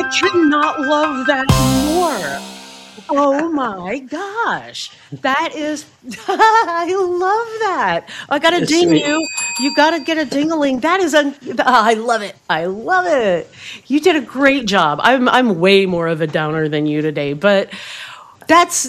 cannot love that more. Oh my gosh. That is, I love that. I got to It's ding sweet. you. You got to get a ding-a-ling. That is, I love it. I love it. You did a great job. I'm way more of a downer than you today, but that's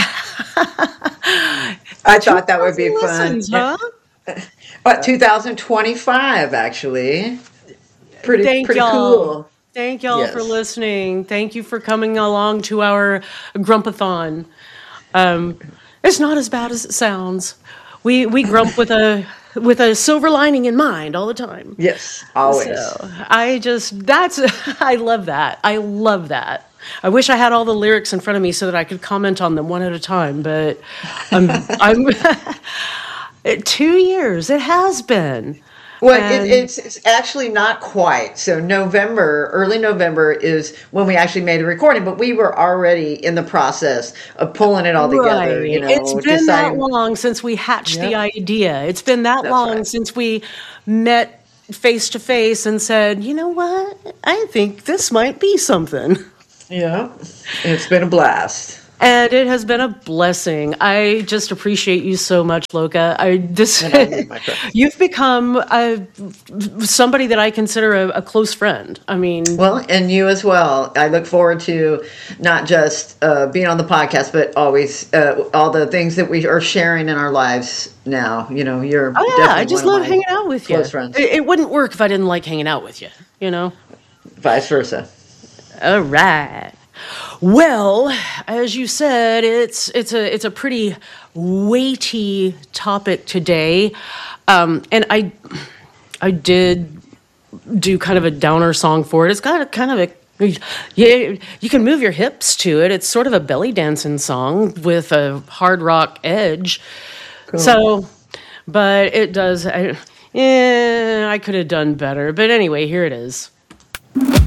I thought that would 2,000 be fun. listens, huh? What, 2025, actually. Thank Pretty y'all. cool. Thank y'all for Yes. listening. Thank you for coming along to our Grumpathon. It's not as bad as it sounds. We grump with a silver lining in mind all the time. Yes, So always. that's I love that. I love that. I wish I had all the lyrics in front of me so that I could comment on them one at a time, but I'm 2 years. It has been. Well, And it's actually not quite. So November, early November is when we actually made a recording, but we were already in the process of pulling it all together, right. It's been that deciding. long since we hatched the Yep, idea. It's been that that's long right. since we met face to face and said, you know what? I think this might be something. Yeah, it's been a blast. And it has been a blessing. I just appreciate you so much, Loka. And I need my friends. You've become somebody that I consider a close friend. I mean, Well, and you as well. I look forward to not just being on the podcast, but always all the things that we are sharing in our lives now. You're oh yeah, I definitely one just of love my hanging out with you. close friends. It wouldn't work if I didn't like hanging out with you. You know. Vice versa. All right. Well, as you said, it's a pretty weighty topic today, and I did do kind of a downer song for it. It's got a kind of a yeah, you can move your hips to it. It's sort of a belly dancing song with a hard rock edge. Cool. So, but it does. Yeah, I could have done better. But anyway, here it is.